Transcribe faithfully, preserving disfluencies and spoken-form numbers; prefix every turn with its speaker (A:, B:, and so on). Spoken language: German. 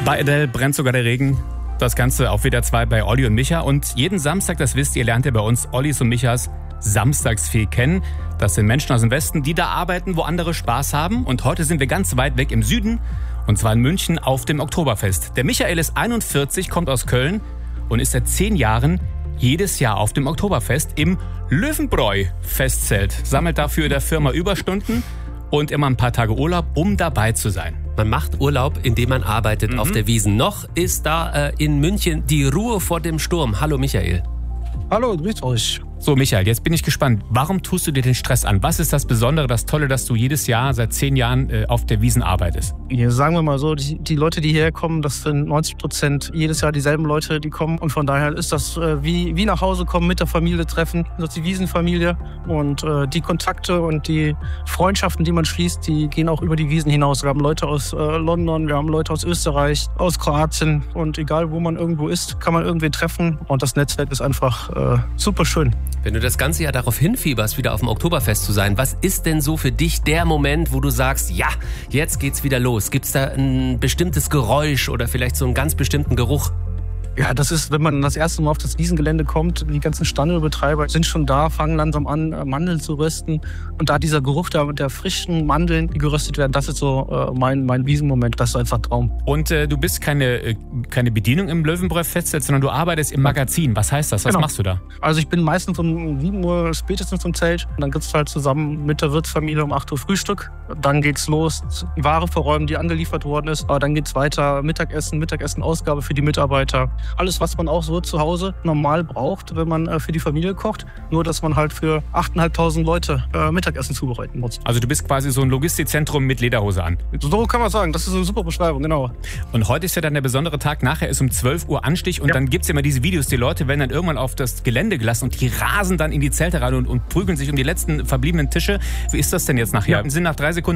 A: Bei Adele brennt sogar der Regen. Das Ganze auf W D R zwei bei Olli und Micha. Und jeden Samstag, das wisst ihr, lernt ihr bei uns Ollis und Michas Samstagsfee kennen. Das sind Menschen aus dem Westen, die da arbeiten, wo andere Spaß haben. Und heute sind wir ganz weit weg im Süden. Und zwar in München auf dem Oktoberfest. Der Michael ist einundvierzig, kommt aus Köln und ist seit zehn Jahren jedes Jahr auf dem Oktoberfest im Löwenbräu-Festzelt. Sammelt dafür der Firma Überstunden und immer ein paar Tage Urlaub, um dabei zu sein.
B: Man macht Urlaub, indem man arbeitet
A: Mhm.
B: auf der Wiesn. Noch ist da äh, in München die Ruhe vor dem Sturm. Hallo Michael.
C: Hallo, grüßt euch.
A: So Michael, jetzt bin ich gespannt. Warum tust du dir den Stress an? Was ist das Besondere, das Tolle, dass du jedes Jahr seit zehn Jahren äh, auf der Wiesn arbeitest?
C: Ja, sagen wir mal so, die, die Leute, die hierher kommen, das sind neunzig Prozent jedes Jahr dieselben Leute, die kommen. Und von daher ist das äh, wie, wie nach Hause kommen, mit der Familie treffen. Das ist die Wiesenfamilie. Und äh, die Kontakte und die Freundschaften, die man schließt, die gehen auch über die Wiesn hinaus. Wir haben Leute aus äh, London, wir haben Leute aus Österreich, aus Kroatien. Und egal, wo man irgendwo ist, kann man irgendwen treffen. Und das Netzwerk ist einfach äh, super schön.
B: Wenn du das ganze Jahr darauf hinfieberst, wieder auf dem Oktoberfest zu sein, was ist denn so für dich der Moment, wo du sagst, ja, jetzt geht's wieder los? Gibt's da ein bestimmtes Geräusch oder vielleicht so einen ganz bestimmten Geruch?
C: Ja, das ist, wenn man das erste Mal auf das Wiesengelände kommt, die ganzen Standelbetreiber sind schon da, fangen langsam an, Mandeln zu rösten. Und da dieser Geruch der, der frischen Mandeln, die geröstet werden, das ist so äh, mein, mein Wiesenmoment, das ist einfach Traum.
A: Und äh, du bist keine, äh, keine Bedienung im Löwenbräu-Festzelt, sondern du arbeitest im Magazin. Was heißt das? Was
C: Genau.
A: machst du da?
C: Also ich bin meistens um sieben Uhr spätestens im Zelt. Und dann gibt's halt zusammen mit der Wirtsfamilie um acht Uhr Frühstück. Dann geht's los, die Ware verräumen, die angeliefert worden ist. Aber dann geht's weiter, Mittagessen, Mittagessen-Ausgabe für die Mitarbeiter. Alles, was man auch so zu Hause normal braucht, wenn man äh, für die Familie kocht. Nur, dass man halt für achttausendfünfhundert Leute äh, Mittagessen zubereiten muss.
A: Also du bist quasi so ein Logistikzentrum mit Lederhose an.
C: So kann man sagen, das ist eine super Beschreibung, genau.
A: Und heute ist ja dann der besondere Tag. Nachher ist um zwölf Uhr Anstich und
C: Ja.
A: dann gibt's ja immer diese Videos, die Leute werden dann irgendwann auf das Gelände gelassen und die rasen dann in die Zelte rein und, und prügeln sich um die letzten verbliebenen Tische. Wie ist das denn jetzt nachher?
C: Ja.
A: Sind nach drei Sekunden